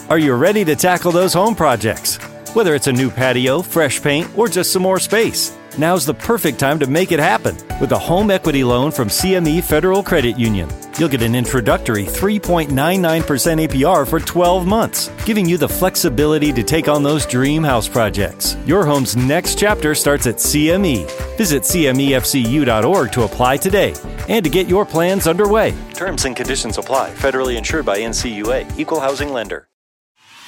Are you ready to tackle those home projects? Whether it's a new patio, fresh paint, or just some more space, now's the perfect time to make it happen with a home equity loan from CME Federal Credit Union. You'll get an introductory 3.99% APR for 12 months, giving you the flexibility to take on those dream house projects. Your home's next chapter starts at CME. Visit CMEFCU.org to apply today and to get your plans underway. Terms and conditions apply. Federally insured by NCUA. Equal housing lender.